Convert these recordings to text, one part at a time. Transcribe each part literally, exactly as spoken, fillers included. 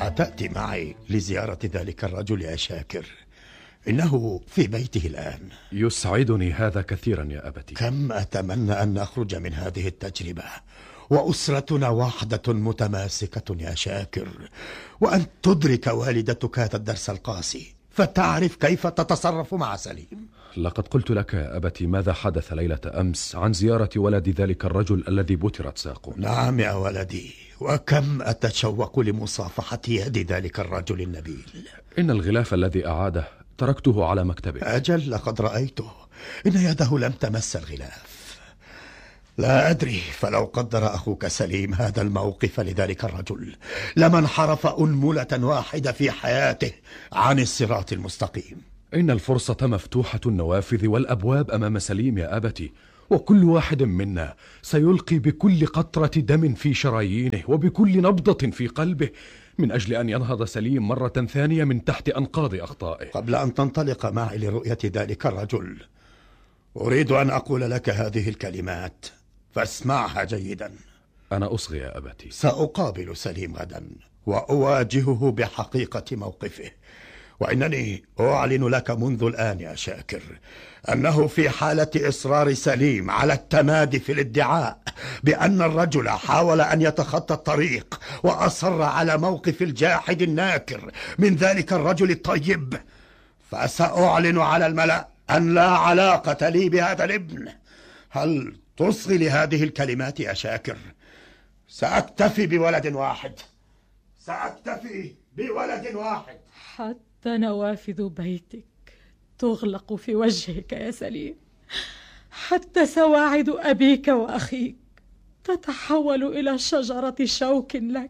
أتأتي معي لزيارة ذلك الرجل يا شاكر؟ إنه في بيته الآن. يسعدني هذا كثيرا يا أبتي. كم أتمنى أن نخرج من هذه التجربة وأسرتنا وحدة متماسكة يا شاكر، وأن تدرك والدتك هذا الدرس القاسي فتعرف كيف تتصرف مع سليم. لقد قلت لك يا أبتي ماذا حدث ليلة أمس عن زيارة ولد ذلك الرجل الذي بترت ساقه. نعم يا ولدي، وكم أتشوق لمصافحة يد ذلك الرجل النبيل. إن الغلاف الذي أعاده تركته على مكتبه. أجل، لقد رأيته، إن يده لم تمس الغلاف. لا أدري، فلو قدر أخوك سليم هذا الموقف لذلك الرجل لما انحرف أنملة واحدة في حياته عن الصراط المستقيم. إن الفرصة مفتوحة النوافذ والأبواب أمام سليم يا أبتي، وكل واحد منا سيلقي بكل قطرة دم في شرايينه وبكل نبضة في قلبه من أجل أن ينهض سليم مرة ثانية من تحت أنقاض أخطائه. قبل أن تنطلق معي لرؤية ذلك الرجل أريد أن أقول لك هذه الكلمات فاسمعها جيدا. أنا أصغي يا أبتي. سأقابل سليم غدا وأواجهه بحقيقة موقفه، وإنني أعلن لك منذ الآن يا شاكر أنه في حالة إصرار سليم على التمادي في الادعاء بأن الرجل حاول أن يتخطى الطريق وأصر على موقف الجاحد الناكر من ذلك الرجل الطيب، فسأعلن على الملأ أن لا علاقة لي بهذا الابن. هل تصغي لهذه الكلمات يا شاكر؟ سأكتفي بولد واحد، سأكتفي بولد واحد. حتى نوافذ بيتك تغلق في وجهك يا سليم، حتى سواعد أبيك وأخيك تتحول إلى شجرة شوك لك.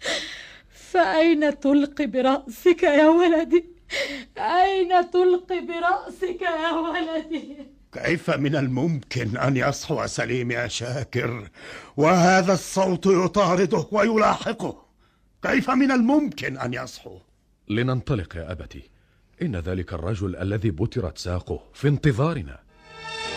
فأين تلقي برأسك يا ولدي؟ أين تلقي برأسك يا ولدي؟ كيف من الممكن أن يصحو سليم يا شاكر وهذا الصوت يطارده ويلاحقه؟ كيف من الممكن أن يصحو؟ لننطلق يا أبتي، إن ذلك الرجل الذي بترت ساقه في انتظارنا.